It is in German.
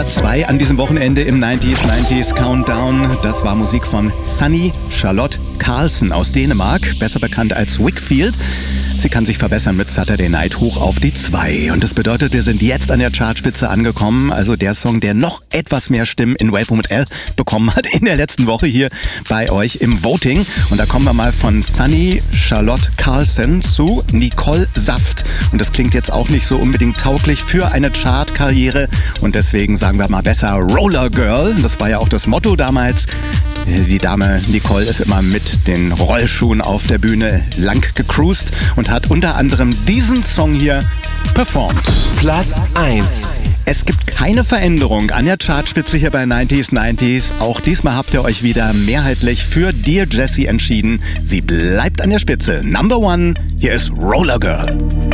Platz 2 an diesem Wochenende im 90s Countdown. Das war Musik von Sunny Charlotte Carlsen aus Dänemark, besser bekannt als Wickfield. Sie kann sich verbessern mit Saturday Night hoch auf die 2. Und das bedeutet, wir sind jetzt an der Chartspitze angekommen. Also der Song, der noch etwas mehr Stimmen in Welpo mit L bekommen hat in der letzten Woche hier bei euch im Voting. Und da kommen wir mal von Sunny Charlotte Carlsen zu Nicole Saft. Und das klingt jetzt auch nicht so unbedingt tauglich für eine Chartkarriere. Und deswegen sagen wir mal besser Roller Girl. Das war ja auch das Motto damals. Die Dame Nicole ist immer mit den Rollschuhen auf der Bühne lang gecruised und hat unter anderem diesen Song hier performt. Platz 1. Es gibt keine Veränderung an der Chartspitze hier bei 90s. Auch diesmal habt ihr euch wieder mehrheitlich für Dear Jessie entschieden. Sie bleibt an der Spitze. Number 1, hier ist Roller Girl.